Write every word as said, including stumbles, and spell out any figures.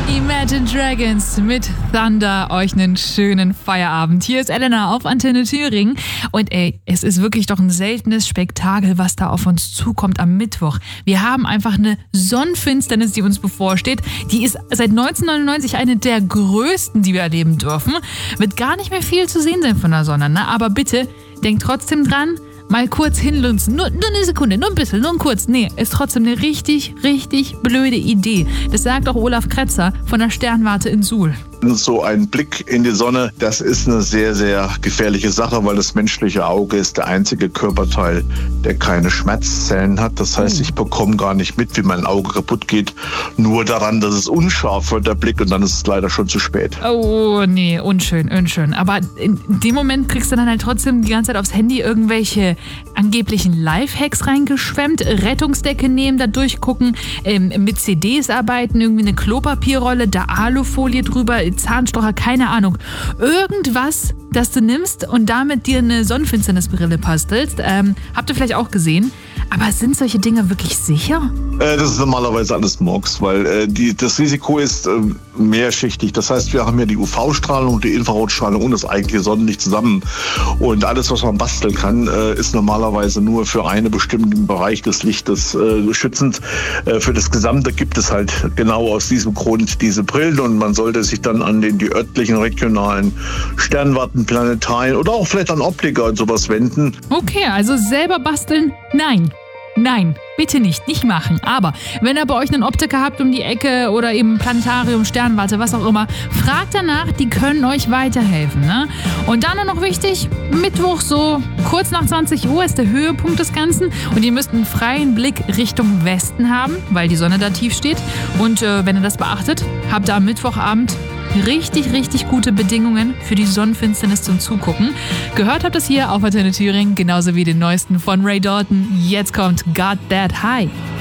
Imagine Dragons mit Thunder, euch einen schönen Feierabend. Hier ist Elena auf Antenne Thüringen und ey, es ist wirklich doch ein seltenes Spektakel, was da auf uns zukommt am Mittwoch. Wir haben einfach eine Sonnenfinsternis, die uns bevorsteht. Die ist seit neunzehnhundertneunundneunzig eine der größten, die wir erleben dürfen. Wird gar nicht mehr viel zu sehen sein von der Sonne, ne? Aber bitte, denkt trotzdem dran, mal kurz hinlunzen. Nur, nur eine Sekunde, nur ein bisschen, nur ein kurz. Nee, ist trotzdem eine richtig, richtig blöde Idee. Das sagt auch Olaf Kretzer von der Sternwarte in Suhl. So ein Blick in die Sonne, das ist eine sehr, sehr gefährliche Sache, weil das menschliche Auge ist der einzige Körperteil, der keine Schmerzzellen hat. Das heißt, ich bekomme gar nicht mit, wie mein Auge kaputt geht. Nur daran, dass es unscharf wird, der Blick, und dann ist es leider schon zu spät. Oh, nee, unschön, unschön. Aber in dem Moment kriegst du dann halt trotzdem die ganze Zeit aufs Handy irgendwelche angeblichen Lifehacks reingeschwemmt. Rettungsdecke nehmen, da durchgucken, ähm, mit C Ds arbeiten, irgendwie eine Klopapierrolle, da Alufolie drüber, Zahnstocher, keine Ahnung. Irgendwas, das du nimmst und damit dir eine Sonnenfinsternisbrille bastelst. Ähm, habt ihr vielleicht auch gesehen. Aber sind solche Dinge wirklich sicher? Äh, das ist normalerweise alles Murks, weil äh, die, das Risiko ist äh, mehrschichtig. Das heißt, wir haben ja die U V-Strahlung, die Infrarotstrahlung und das eigentliche Sonnenlicht zusammen. Und alles, was man basteln kann, äh, ist normalerweise nur für einen bestimmten Bereich des Lichtes äh, schützend. Äh, für das Gesamte gibt es halt genau aus diesem Grund diese Brillen. Und man sollte sich dann an den die örtlichen, regionalen Sternwarten, Planetarien oder auch vielleicht an Optiker und sowas wenden. Okay, also selber basteln? Nein. Nein, bitte nicht, nicht machen. Aber wenn ihr bei euch einen Optiker habt um die Ecke oder eben Planetarium, Sternwarte, was auch immer, fragt danach, die können euch weiterhelfen. Ne? Und dann noch wichtig, Mittwoch so kurz nach zwanzig Uhr ist der Höhepunkt des Ganzen und ihr müsst einen freien Blick Richtung Westen haben, weil die Sonne da tief steht. Und äh, wenn ihr das beachtet, habt ihr am Mittwochabend richtig, richtig gute Bedingungen für die Sonnenfinsternis zum Zugucken. Gehört habt ihr es hier auf Antenne Thüringen, genauso wie den neuesten von Ray Dalton. Jetzt kommt Got That High.